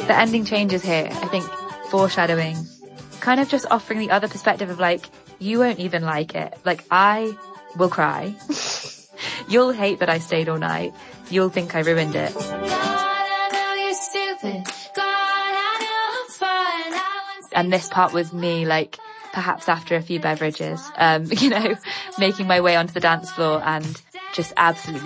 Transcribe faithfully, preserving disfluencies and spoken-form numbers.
the ending changes here, I think, foreshadowing, kind of just offering the other perspective of like, you won't even like it. Like, I will cry. You'll hate that I stayed all night. You'll think I ruined it. And this part was me, like, perhaps after a few beverages, um, you know, making my way onto the dance floor and just absolutely